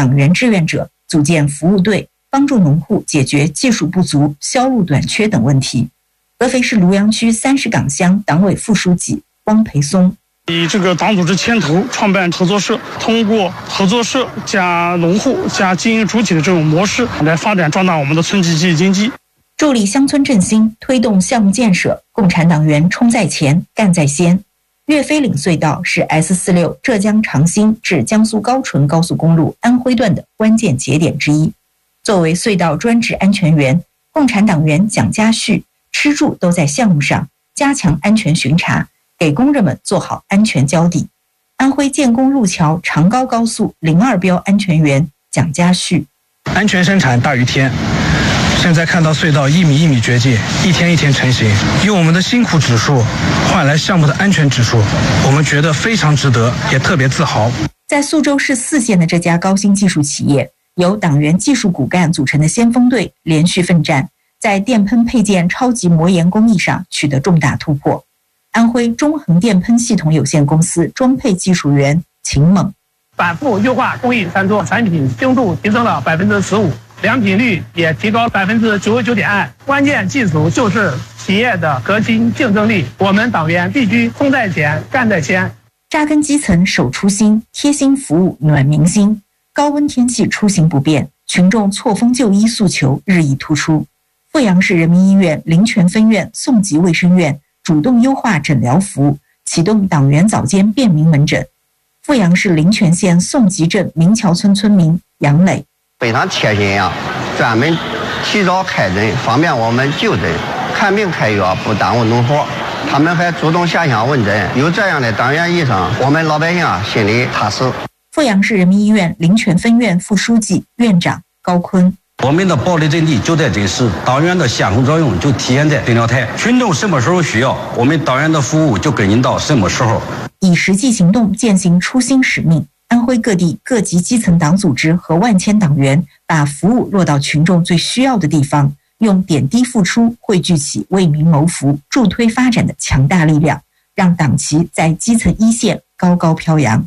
党员志愿者组建服务队，帮助农户解决技术不足、销路短缺等问题。合肥市庐阳区30岗乡党委副书记汪培松。 以这个党组织牵头创办合作社，通过合作社加农户加经营主体的这种模式来发展壮大我们的村集体经济， 助力乡村振兴，推动项目建设。共产党员冲在前，干在先。岳飞岭隧道是 S46浙江长兴至江苏高淳高速公路安徽段的关键节点之一。作为隧道专职安全员，共产党员蒋家旭吃住都在项目上，加强安全巡查，给工人们做好安全交底。安徽建工路桥长高高速02标安全员蒋家旭： 安全生产大于天。现在看到隧道一米一米掘进，一天一天成型，用我们的辛苦指数换来项目的安全指数，我们觉得非常值得，也特别自豪。 在宿州市4县的这家高新技术企业，由党员技术骨干组成的先锋队连续奋战，在电喷配件超级磨研工艺上取得重大突破。安徽中恒电喷系统有限公司装配技术员秦猛： 反复优化工艺参数，产品精度提升了15%。良品率也提高99.2%，关键技术就是企业的核心竞争力。我们党员必须冲在前，干在先， 扎根基层，守初心，贴心服务，暖民心。高温天气出行不便，群众错峰就医诉求日益突出。阜阳市人民医院灵泉分院宋集卫生院主动优化诊疗服务，启动党员早间便民门诊。阜阳市灵泉县宋集镇明桥村村民杨磊： 非常贴心呀，专门提早开诊，方便我们就诊、看病开药，不耽误农活。他们还主动下乡问诊，有这样的党员医生，我们老百姓心里踏实。 阜阳市人民医院灵泉分院副书记、院长高坤： 我们的保利阵地就在诊室，党员的先后作用就体现在诊疗台。群众什么时候需要，我们党员的服务就跟进到什么时候。 以实际行动践行初心使命。安徽各地各级基层党组织和万千党员把服务落到群众最需要的地方，用点滴付出汇聚起为民谋福、助推发展的强大力量，让党旗在基层一线高高飘扬。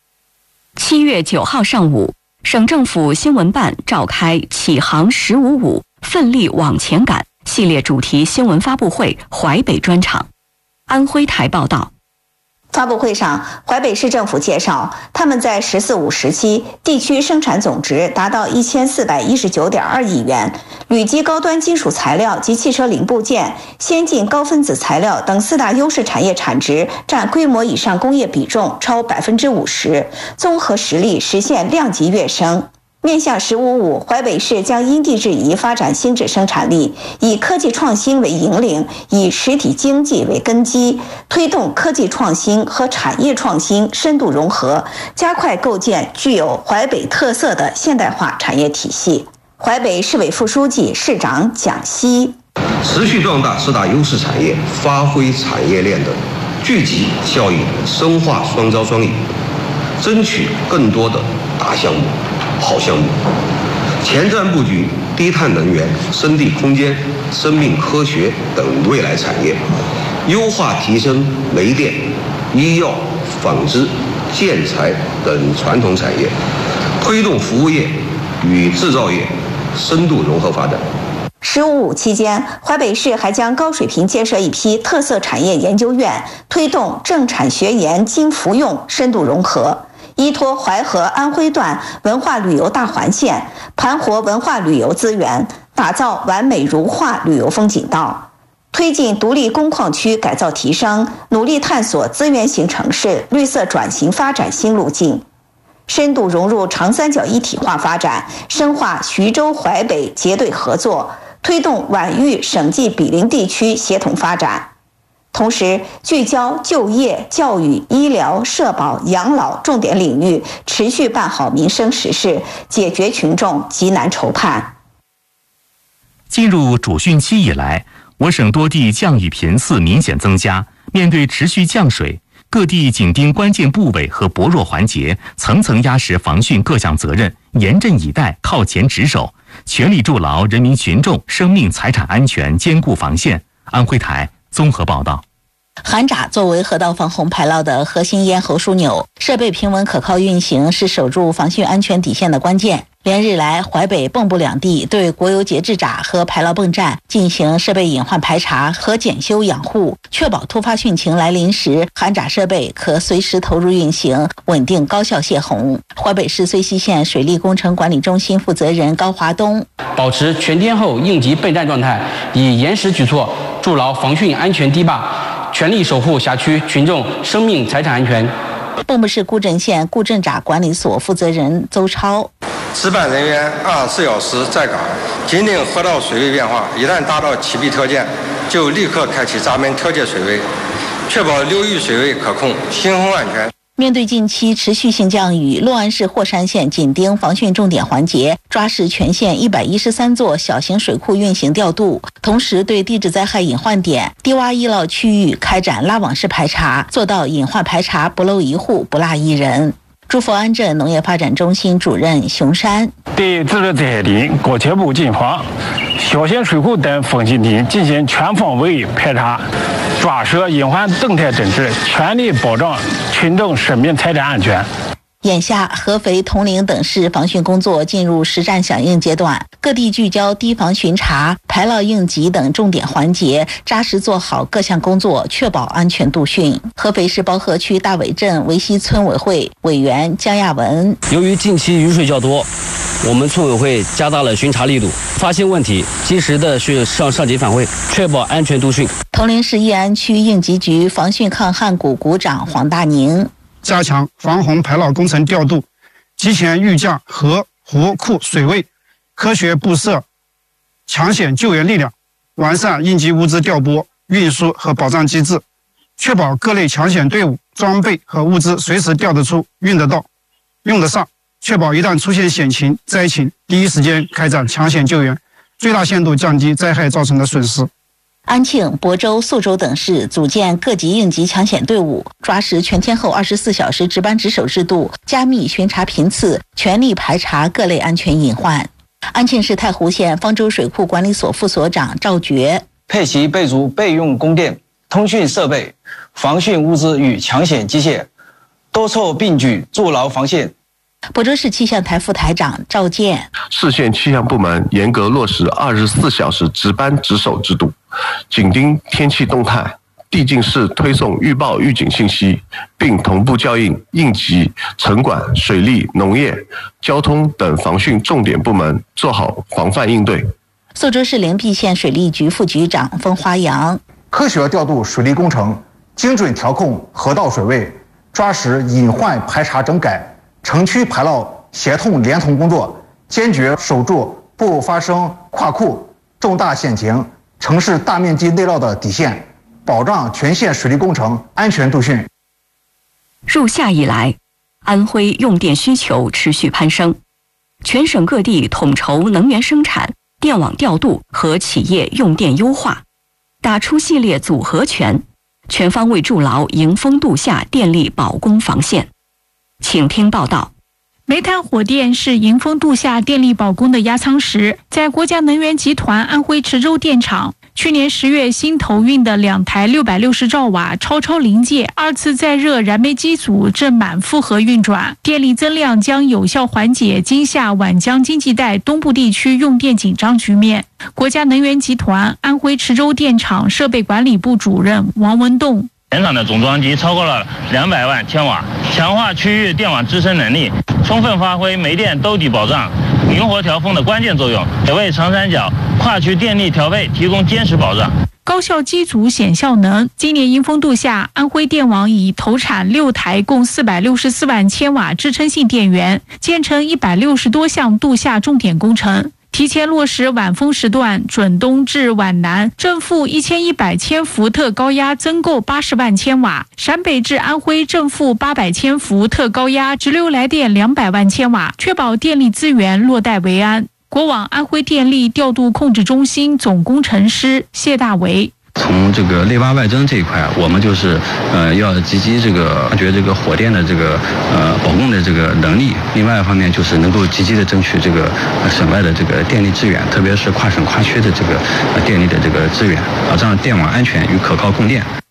7月9号上午，省政府新闻办召开启航155奋力往前赶系列主题新闻发布会淮北专场。安徽台报道。 发布会上，淮北市政府介绍，他们在“十四五”时期地区生产总值达到1419.2亿元，铝基高端金属材料及汽车零部件、先进高分子材料等4大优势产业产值占规模以上工业比重超50%，综合实力实现量级跃升。面向“1055”，淮北市将因地制宜发展新质生产力，以科技创新为引领，以实体经济为根基，推动科技创新和产业创新深度融合，加快构建具有淮北特色的现代化产业体系。淮北市委副书记、市长蒋希： 持续壮大4大优势产业，发挥产业链的聚集效应，深化双招双赢，争取更多的大项目、好项目，前瞻布局低碳能源、生态空间、生命科学等未来产业，优化提升煤电、医药、纺织、建材等传统产业，推动服务业与制造业深度融合发展。 “1055”期间，淮北市还将高水平建设一批特色产业研究院，推动政产学研精服用深度融合。依托淮河安徽段文化旅游大环线，盘活文化旅游资源，打造完美如画旅游风景道，推进独立工矿区改造提升，努力探索资源型城市绿色转型发展新路径，深度融入长三角一体化发展，深化徐州淮北结对合作，推动皖豫省际毗邻地区协同发展。同时，聚焦就业、教育、医疗、社保、养老重点领域，持续办好民生实事，解决群众急难愁盼。 进入主汛期以来，我省多地降雨频次明显增加。面对持续降水，各地紧盯关键部位和薄弱环节，层层压实防汛各项责任，严阵以待，靠前值守，全力筑牢人民群众生命财产安全坚固防线。安徽台综合报道。 含闸作为河道防洪排涝的核心咽喉枢纽，设备平稳可靠运行是守住防汛安全底线的关键。连日来，淮北蚌埠两地对国有节制闸和排涝泵站进行设备隐患排查和检修养护，确保突发汛情来临时，含闸设备可随时投入运行，稳定高效泄洪。淮北市睢溪县水利工程管理中心负责人高华东： 保持全天候应急备战状态，以严实举措筑牢防汛安全堤坝，全力守护辖区群众生命财产安全。 蚌埠市固镇县固镇闸管理所负责人邹超： 值班人员24小时在岗，紧盯河道水位变化，一旦达到起闭条件，就立刻开启闸门调节水位，确保流域水位可控，行洪安全。 面对近期持续性降雨，洛安市霍山县紧盯防汛重点环节，抓实全县113座小型水库运行调度，同时对地质灾害隐患点、低洼易涝区域开展拉网式排查，做到隐患排查不漏一户、不落一人。祝福安镇农业发展中心主任熊山： 对地质灾害点、高切部进防、小型水库等风险点进行全方位排查，抓实隐患动态整治，全力保障群众生命财产安全。 眼下，合肥、铜陵等市防汛工作进入实战响应阶段，各地聚焦堤防巡查、排涝应急等重点环节，扎实做好各项工作，确保安全度汛。合肥市包河区大尾镇维西村委会委员江亚文： 由于近期雨水较多，我们村委会加大了巡查力度，发现问题及时的去上级反馈，确保安全度汛。 铜陵市义安区应急局防汛抗旱股股长黄大宁： 加强防洪排涝工程调度，提前预降河湖库水位，科学布设抢险救援力量，完善应急物资调拨、运输和保障机制，确保各类抢险队伍装备和物资随时调得出、运得到、用得上，确保一旦出现险情、灾情，第一时间开展抢险救援，最大限度降低灾害造成的损失。 安庆、亳州、宿州等市组建各级应急抢险队伍，抓实全天候24小时值班值守制度，加密巡查频次，全力排查各类安全隐患。安庆市太湖县方舟水库管理所副所长赵觉： 配齐备足备用供电、通讯设备、防汛物资与抢险机械，多措并举，筑牢防线。 亳州市气象台副台长赵健： 市县气象部门严格落实24小时值班值守制度，紧盯天气动态，递进式推送预报预警信息，并同步校应应急、城管、水利、农业、交通等防汛重点部门，做好防范应对。 宿州市灵璧县水利局副局长封花阳： 科学调度水利工程，精准调控河道水位，抓实隐患排查整改，城区排涝协同连同工作，坚决守住不发生跨库重大险情、城市大面积内涝的底线，保障全县水利工程安全度汛。 入夏以来，安徽用电需求持续攀升，全省各地统筹能源生产、电网调度和企业用电优化，打出系列组合拳，全方位筑牢迎风度夏电力保供防线。请听报道。 煤炭火电是迎风度夏电力保供的压舱石，在国家能源集团安徽池州电厂，去年10月新投运的2台660兆瓦超临界2次再热燃煤机组正满负荷运转，电力增量将有效缓解今夏皖江经济带东部地区用电紧张局面。国家能源集团安徽池州电厂设备管理部主任王文栋： 原厂的总装机超过了200万千瓦，强化区域电网支撑能力，充分发挥煤电兜底保障、灵活调峰的关键作用，也为长三角跨区电力调配提供坚实保障。 高效机组显效能。今年迎风度夏，安徽电网已投产6台共464万千瓦支撑性电源，建成160多项度夏重点工程。提前落实皖风时段准东至皖南正负1100千伏特高压增购80万千瓦，陕北至安徽正负800千伏特高压直流来电200万千瓦，确保电力资源落袋为安。国网安徽电力调度控制中心总工程师谢大为： 从这个内挖外增这一块，我们就是要积极发掘这个火电的保供的这个能力。另外一方面就是能够积极的争取这个省外的这个电力资源，特别是跨省跨区的这个电力的这个资源，保障电网安全与可靠供电。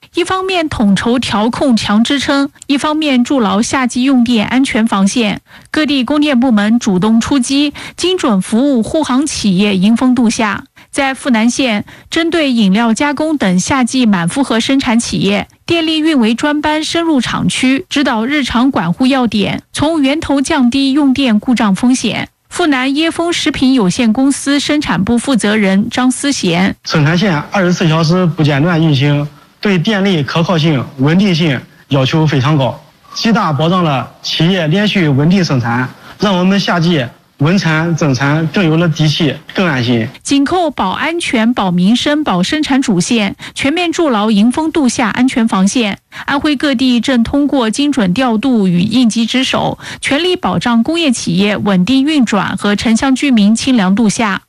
一方面统筹调控强支撑，一方面筑牢夏季用电安全防线。各地供电部门主动出击，精准服务护航企业迎峰度夏。在富南县，针对饮料加工等夏季满负荷生产企业，电力运维专班深入厂区，指导日常管护要点，从源头降低用电故障风险。富南椰风食品有限公司生产部负责人张思贤： 生产线24小时不间断运行，对电力可靠性、稳定性要求非常高，极大保障了企业连续稳定生产，让我们夏季稳产增产更有了底气，更安心。 紧扣保安全、保民生、保生产主线，全面筑牢迎峰度夏安全防线。安徽各地正通过精准调度与应急值守，全力保障工业企业稳定运转和城乡居民清凉度夏。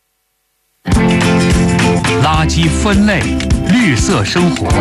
垃圾分类，绿色生活。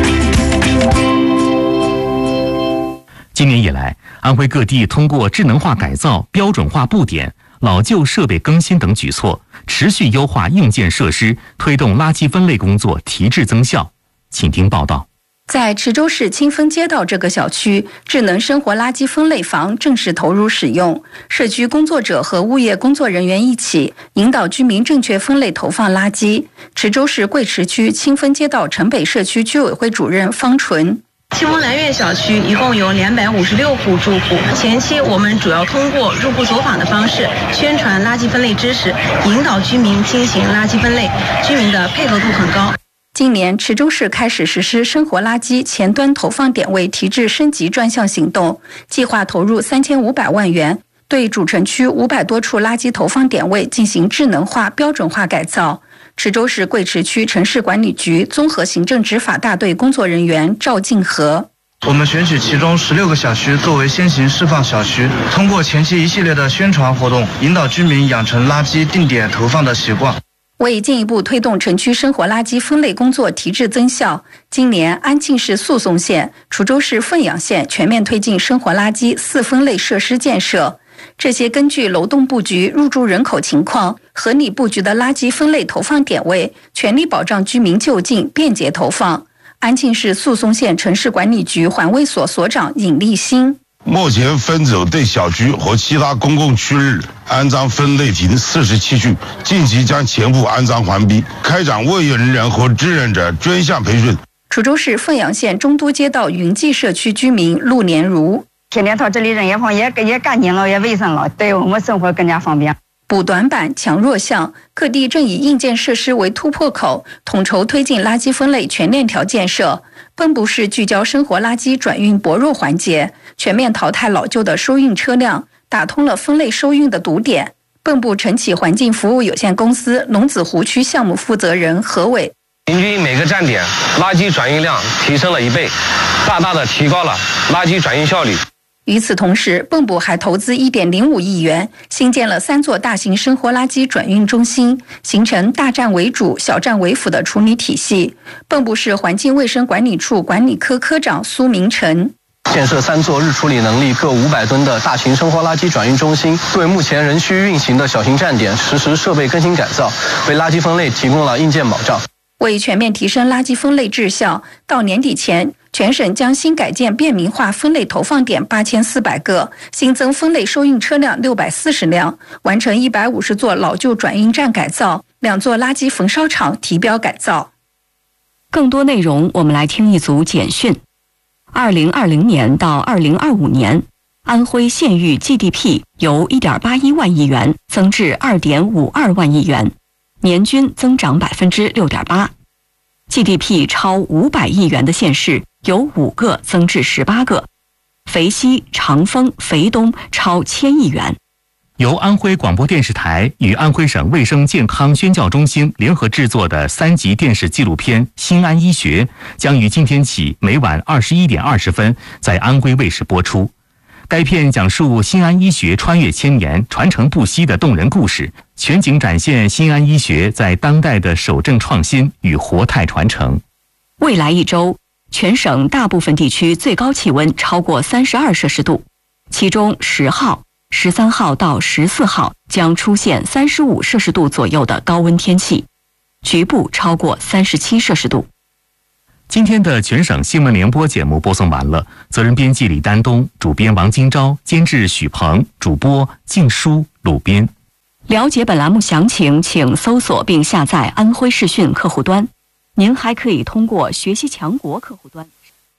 今年以来，安徽各地通过智能化改造、标准化布点、老旧设备更新等举措，持续优化硬件设施，推动垃圾分类工作提质增效。请听报道。 在池州市清丰街道这个小区，智能生活垃圾分类房正式投入使用。社区工作者和物业工作人员一起引导居民正确分类投放垃圾。池州市贵池区清丰街道城北社区居委会主任方纯。 清丰南苑小区一共有256户住户，前期我们主要通过入户走访的方式宣传垃圾分类知识，引导居民进行垃圾分类，居民的配合度很高。 今年池州市开始实施生活垃圾前端投放点位提质升级专项行动，计划投入3500万元，对主城区500多处垃圾投放点位进行智能化、标准化改造。池州市贵池区城市管理局综合行政执法大队工作人员赵静和： 我们选取其中16个小区作为先行示范小区，通过前期一系列的宣传活动，引导居民养成垃圾定点投放的习惯。 为进一步推动城区生活垃圾分类工作提质增效，今年安庆市宿松县、滁州市凤阳县全面推进生活垃圾4分类设施建设。这些根据楼栋布局、入住人口情况合理布局的垃圾分类投放点位，全力保障居民就近便捷投放。安庆市宿松县城市管理局环卫所所长尹立新： 目前分组对小区和其他公共区域安装分类亭47具，近期将全部安装完毕，开展卫生人员和志愿者专项培训。 滁州市凤阳县中都街道云记社区居民陆年如： 天天到这里人也放也干净了，也卫生了，对我们生活更加方便。 补短板、强弱项，各地正以硬件设施为突破口，统筹推进垃圾分类全链条建设。蚌埠市聚焦生活垃圾转运薄弱环节，全面淘汰老旧的收运车辆，打通了分类收运的堵点。蚌埠晨起环境服务有限公司龙子湖区项目负责人何伟： 平均每个站点垃圾转运量提升了1倍，大大的提高了垃圾转运效率。 与此同时，蚌埠还投资1.05亿元，新建了3座大型生活垃圾转运中心，形成大站为主、小站为辅的处理体系。蚌埠市环境卫生管理处管理科科长苏明成： 建设3座日处理能力各500吨的大型生活垃圾转运中心，对目前仍需运行的小型站点实施设备更新改造，为垃圾分类提供了硬件保障。 为全面提升垃圾分类质效，到年底前，全省将新改建便民化分类投放点8400个，新增分类收运车辆640辆，完成150座老旧转运站改造，2座垃圾焚烧厂提标改造。 更多内容，我们来听一组简讯。2020年到2025年，安徽县域 GDP 由1.81万亿元增至2.52万亿元，年均增长6.8%。GDP 超500亿元的县市有5个增至18个，肥西、长丰、肥东超1000亿元。 由安徽广播电视台与安徽省卫生健康宣教中心联合制作的3集电视纪录片《新安医学》将于今天起每晚21点20分在安徽卫视播出。该片讲述新安医学穿越千年、传承不息的动人故事，全景展现新安医学在当代的守正创新与活态传承。 未来1周，全省大部分地区最高气温超过32摄氏度，其中10号、13号到14号将出现35摄氏度左右的高温天气，局部超过37摄氏度。 今天的全省新闻联播节目播送完了，责任编辑李丹东，主编王金钊，监制许鹏，主播静书、鲁编。 了解本栏目详情，请搜索并下载安徽视讯客户端。您还可以通过学习强国客户端。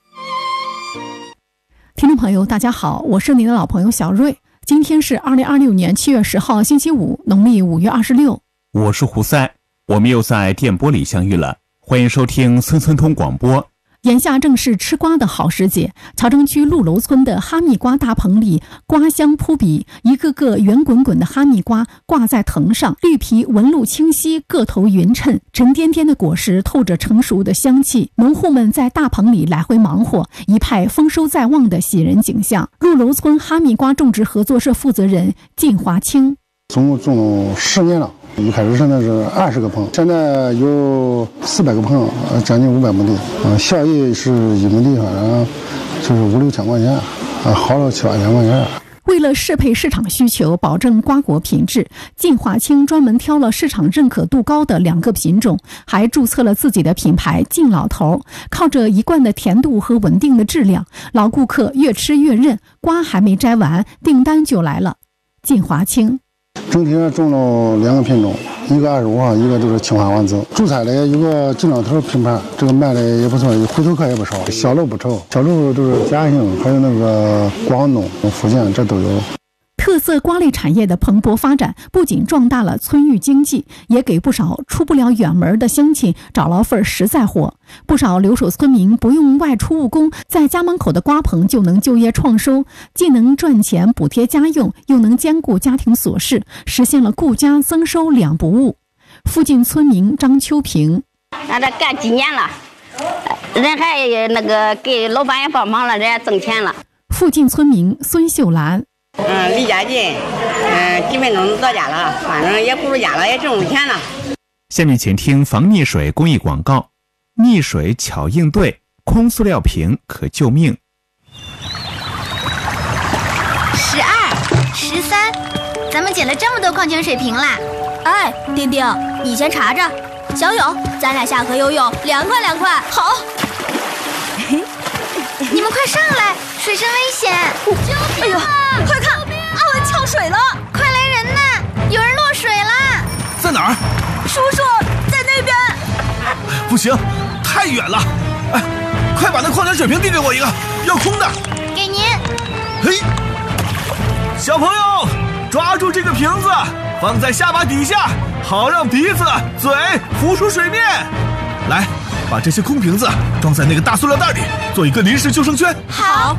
听众朋友，大家好，我是您的老朋友小瑞。今天是2026年7月10号，星期五，农历5月26。 我是胡塞，我们又在电波里相遇了。欢迎收听村村通广播。 眼下正是吃瓜的好时节，曹城区陆楼村的哈密瓜大棚里瓜香扑鼻，一个个圆滚滚的哈密瓜挂在藤上，绿皮纹路清晰，个头匀称，沉甸甸的果实透着成熟的香气。农户们在大棚里来回忙活，一派丰收在望的喜人景象。陆楼村哈密瓜种植合作社负责人靳华清： 总共种了10年了。一开始现在是20个棚，现在有400个棚，将近500亩地。效益是1亩地，反正就是5、6千块钱，好了7、8千块钱。 为了适配市场需求，保证瓜果品质，靳华清专门挑了市场认可度高的2个品种，还注册了自己的品牌靳老头。靠着一贯的甜度和稳定的质量，老顾客越吃越认，瓜还没摘完，订单就来了。靳华清整体上种了2个品种，一个25号，一个就是青花丸子。主菜的有个靳老头品牌，这个卖的也不错，回头客也不少，销路不愁。销路都是嘉兴，还有那个广东、福建，这都有。 特色瓜类产业的蓬勃发展，不仅壮大了村域经济，也给不少出不了远门的乡亲找了份实在活。不少留守村民不用外出务工，在家门口的瓜棚就能就业创收，既能赚钱补贴家用，又能兼顾家庭琐事，实现了顾家增收2不误。附近村民张秋平： 俺这干几年了，人还那个给老板也帮忙了，人家挣钱了。 附近村民孙秀兰： 离家近，几分钟就到家了，反正也不住家了，也挣钱了。 下面请听防溺水公益广告：溺水巧应对，空塑料瓶可救命。 12、13，咱们捡了这么多矿泉水瓶啦！ 哎，丁丁，你先查着。小勇，咱俩下河游泳，2块2块。好。 你们快上来，水深危险！ 哎呦，快看，阿文呛水了！ 快来人呐，有人落水了！ 在哪儿？ 叔叔在那边。 不行，太远了。哎，快把那矿泉水瓶递给我一个，要空的。 给您。 嘿，小朋友，抓住这个瓶子，放在下巴底下，好让鼻子、嘴浮出水面。来，把这些空瓶子装在那个大塑料袋里，做一个临时救生圈。 好。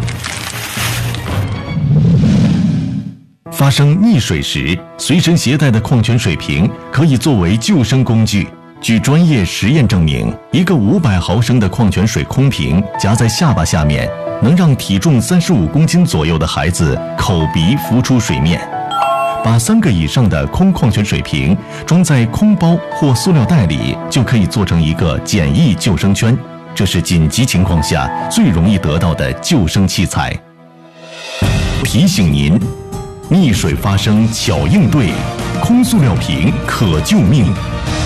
发生溺水时，随身携带的矿泉水瓶可以作为救生工具。据专业实验证明，一个500毫升的矿泉水空瓶夹在下巴下面，能让体重35公斤左右的孩子口鼻浮出水面。把3个以上的空矿泉水瓶装在空包或塑料袋里，就可以做成一个简易救生圈。这是紧急情况下最容易得到的救生器材。提醒您，溺水发生巧应对，空塑料瓶可救命。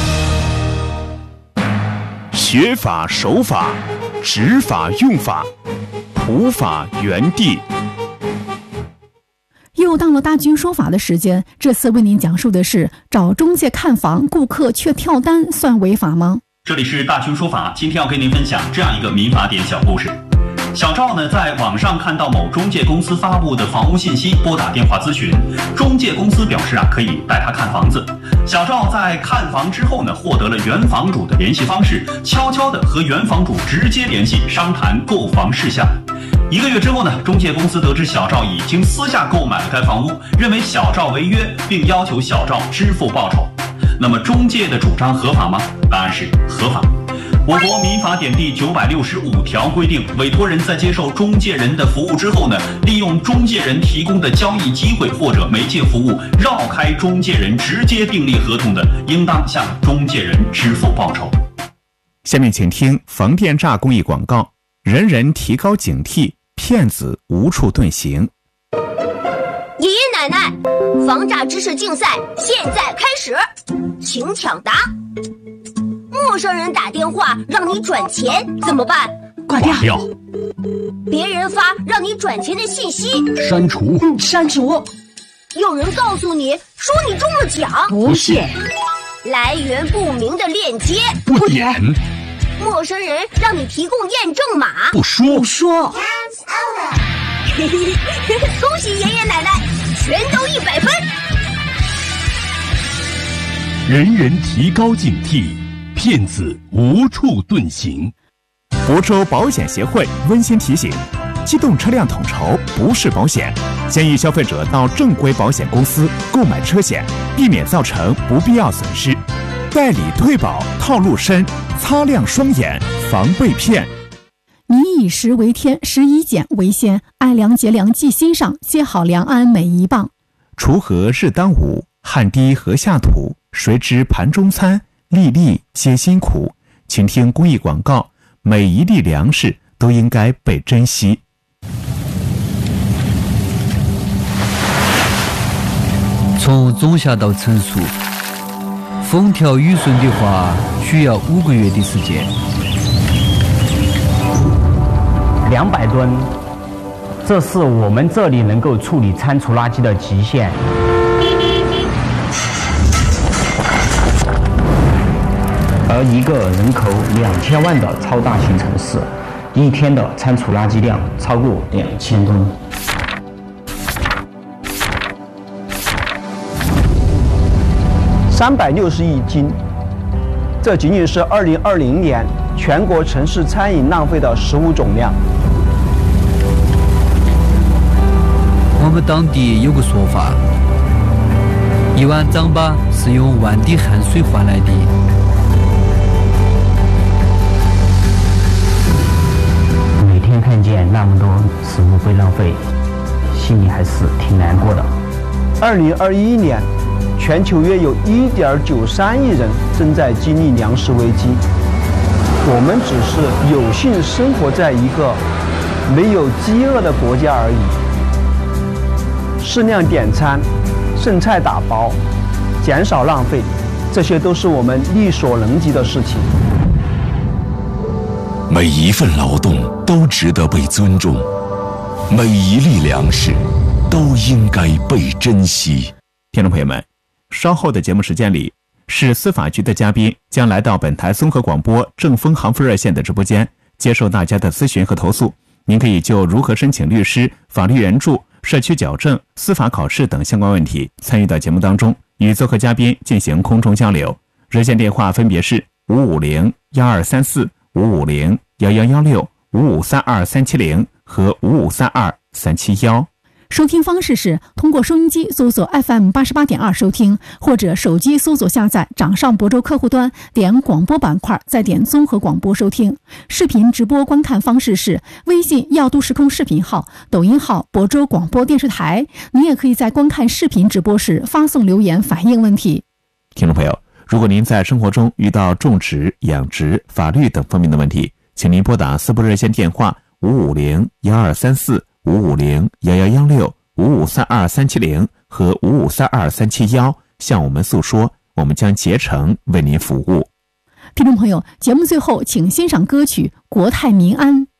学法守法，执法用法，普法原地。 又到了大军说法的时间，这次为您讲述的是找中介看房，顾客却跳单，算违法吗？ 这里是大军说法，今天要跟您分享这样一个民法典小故事。小赵呢，在网上看到某中介公司发布的房屋信息，拨打电话咨询。中介公司表示可以带他看房子。小赵在看房之后呢，获得了原房主的联系方式，悄悄地和原房主直接联系，商谈购房事项。1个月之后呢，中介公司得知小赵已经私下购买了该房屋，认为小赵违约，并要求小赵支付报酬。那么中介的主张合法吗？答案是合法。我国民法典第965条规定，委托人在接受中介人的服务之后呢，利用中介人提供的交易机会或者媒介服务，绕开中介人直接订立合同的，应当向中介人支付报酬。 下面请听防电诈公益广告，人人提高警惕，骗子无处遁形。 爷爷奶奶，防诈知识竞赛现在开始，请抢答。木陌生人打电话让你转钱怎么办？ 挂掉。 别人发让你转钱的信息， 删除。 删除。有人告诉你说你中了奖， 不信。 来源不明的链接， 不点。 陌生人让你提供验证码， 不说。 恭喜爷爷奶奶，全都100分。 人人提高警惕，骗子无处遁形。 亳州保险协会温馨提醒：机动车辆统筹不是保险，建议消费者到正规保险公司购买车险，避免造成不必要损失。代理退保套路深，擦亮双眼防被骗。 民以食为天，食以俭为先，爱良节良记心上，接好良安每一棒。 锄禾日当午，汗滴禾下土，谁知盘中餐，粒粒皆辛苦。请听公益广告，每一粒粮食都应该被珍惜。 从种下到成熟，风调雨顺的话，需要5个月的时间。 200吨，这是我们这里能够处理餐厨垃圾的极限。而一个人口2000万的超大型城市，一天的餐厨垃圾量超过2000吨。 360亿斤，这仅仅是2020年全国城市餐饮浪费的食物总量。 我们当地有个说法，1碗糌粑是用1万滴汗水换来的。 每天看见那么多食物被浪费，心里还是挺难过的。 2021年，全球约有1.93亿人正在经历粮食危机。我们只是有幸生活在一个没有饥饿的国家而已。适量点餐，剩菜打包，减少浪费，这些都是我们力所能及的事情。 每一份劳动都值得被尊重，每一粒粮食都应该被珍惜。 听众朋友们，稍后的节目时间里，市司法局的嘉宾将来到本台综合广播正风航风热线的直播间，接受大家的咨询和投诉。您可以就如何申请律师、法律援助、社区矫正、司法考试等相关问题参与到节目当中，与做客嘉宾进行空中交流。热线电话分别是550-1234、550-1116、5532370和5532371。 收听方式是通过收音机搜索 FM88.2 收听，或者手机搜索下载掌上亳州客户端，点广播板块，再点综合广播收听。视频直播观看方式是微信耀都时空视频号、抖音号亳州广播电视台。您也可以在观看视频直播时发送留言反映问题。 听众朋友，如果您在生活中遇到种植、养殖、法律等方面的问题，请您拨打私部热线电话550-1234、550-1116、5532370和5532371，向我们诉说，我们将竭诚为您服务。 听众朋友，节目最后请欣赏歌曲《国泰民安》。